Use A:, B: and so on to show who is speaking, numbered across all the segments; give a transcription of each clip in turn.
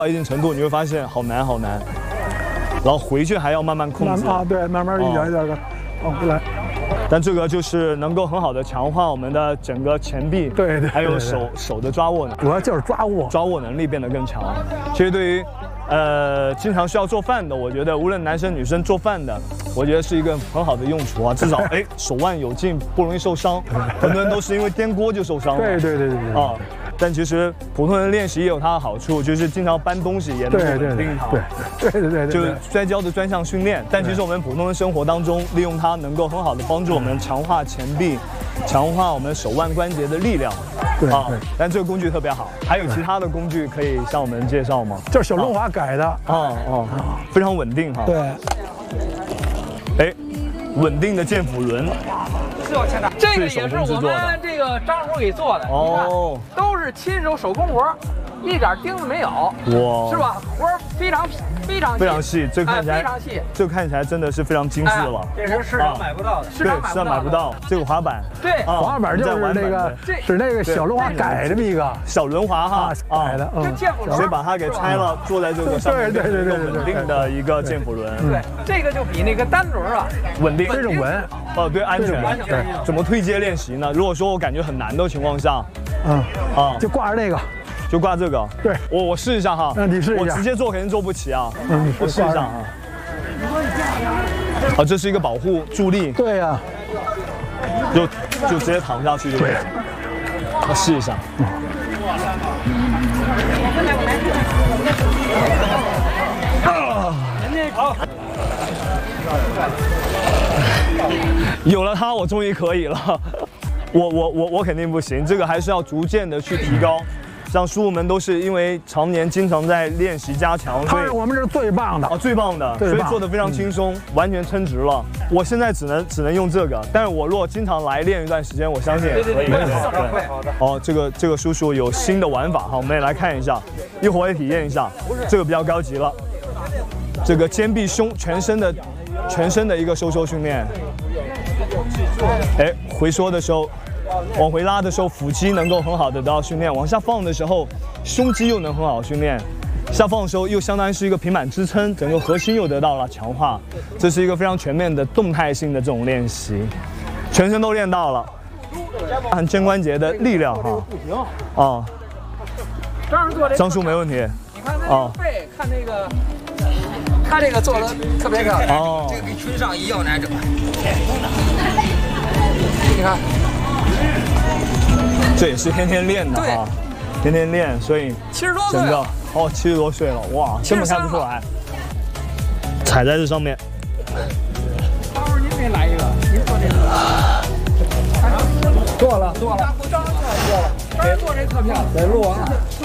A: 到一定程度，你会发现好难好难，然后回去还要慢慢控制
B: 啊，对，慢慢一点一点的往回来。
A: 但这个就是能够很好的强化我们的整个前臂，
B: 对，
A: 还有手的抓握能力，
B: 主要就是抓握
A: 能力变得更强。其实对于经常需要做饭的，我觉得无论男生女生做饭的，我觉得是一个很好的用处啊，至少手腕有劲，不容易受伤。很多人都是因为颠锅就受伤了。
B: 对啊。
A: 但其实普通人练习也有它的好处，就是经常搬东西也能够稳定它。
B: 对，
A: 就是摔跤的专项训练。但其实我们普通人生活当中，利用它能够很好的帮助我们强化前臂，强化我们手腕关节的力量。
B: 对。
A: 但这个工具特别好，还有其他的工具可以向我们介绍吗？
B: 就是小润滑改的。
A: 非常稳定哈。
B: 对。
A: 稳定的剑斧轮。
C: 是我签的，这个也是我们这个张活给做的。哦，都是亲手工活，一点钉子没有。哇，是吧？活非常细，
A: 这看起来
C: 非常细，
A: 这看起来真的是非常精致了。
C: 这是市场买不到的，
A: 市场买不到。这个滑板，
C: 对，
B: 滑板就是那个小润滑改这么一个
A: 小轮滑哈，
B: 改的，
A: 所以把它给拆了，坐在这个上面，对，稳定的一个剑斧轮。
C: 对，这个就比那个单轮啊
A: 稳定，
B: 这种稳。
A: 对，安全。对，怎么推接练习呢？如果说我感觉很难的情况下，
B: 就挂着那个。
A: 就挂这个，
B: 对，
A: 我试一下哈。
B: 你试一下。
A: 我直接做肯定做不起啊。
B: 我
A: 试一下啊。这是一个保护助力。
B: 对呀。
A: 就直接躺下去就可以。我试一下。好。有了它，我终于可以了。我肯定不行，这个还是要逐渐的去提高。像师傅们都是因为常年经常在练习加强，
B: 他是我们这是最棒的
A: 最棒的，所以做得非常轻松，完全称职了。我现在只能用这个，但是我如果经常来练一段时间，我相信也可以。对，这个叔叔有新的玩法哈，我们也来看一下，一会儿也体验一下。这个比较高级了，这个肩臂胸全身的一个收缩训练。回缩的时候。往回拉的时候，腹肌能够很好的得到训练；往下放的时候，胸肌又能很好训练。下放的时候又相当于是一个平板支撑，整个核心又得到了强化。这是一个非常全面的动态性的这种练习，全身都练到了，看肩关节的力量哈。张叔没问题。
C: 你看他背，看那个，他这个做的特别漂亮。这个比村上一要难整。你看。
A: 这也是天天练的啊，天天练，所以
C: 70多岁了
A: 70多岁了，哇，根本看不出来。踩在这上面。
C: 待会儿您没来一个，您做这个。
B: 做了。
C: 当然做这特漂亮，
B: 在录啊。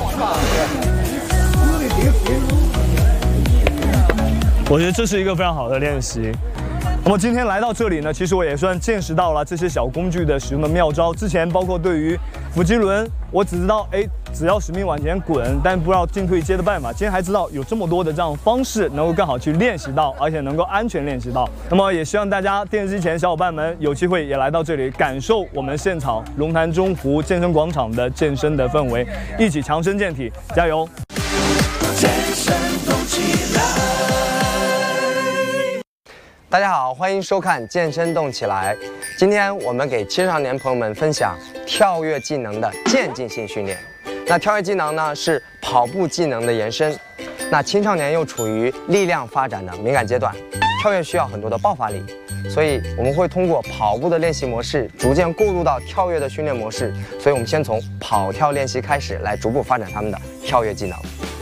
A: 我觉得这是一个非常好的练习。那么今天来到这里呢，其实我也算见识到了这些小工具的使用的妙招。之前包括对于腹肌轮，我只知道只要使命往前滚，但不知道进退接的办法。今天还知道有这么多的这样的方式，能够更好去练习到，而且能够安全练习到。那么也希望大家电视机前小伙伴们有机会也来到这里，感受我们现场龙潭中湖健身广场的健身的氛围，一起强身健体，加油！健身动起来。
D: 大家好，欢迎收看《健身动起来》。今天我们给青少年朋友们分享跳跃技能的渐进性训练。那跳跃技能呢是跑步技能的延伸。那青少年又处于力量发展的敏感阶段，跳跃需要很多的爆发力，所以我们会通过跑步的练习模式，逐渐过渡到跳跃的训练模式。所以我们先从跑跳练习开始，来逐步发展他们的跳跃技能。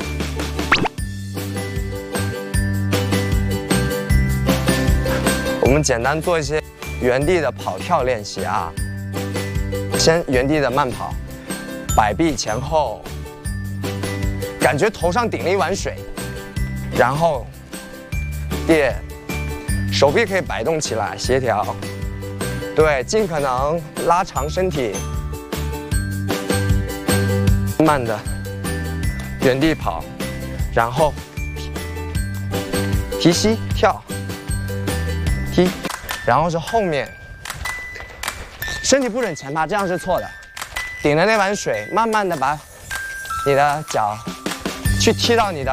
D: 我们简单做一些原地的跑跳练习啊，先原地的慢跑，摆臂前后，感觉头上顶了一碗水，然后垫，手臂可以摆动起来，协调，对，尽可能拉长身体，慢的原地跑，然后提膝跳。踢，然后是后面，身体不准前趴，这样是错的。顶着那碗水，慢慢的把你的脚去踢到你的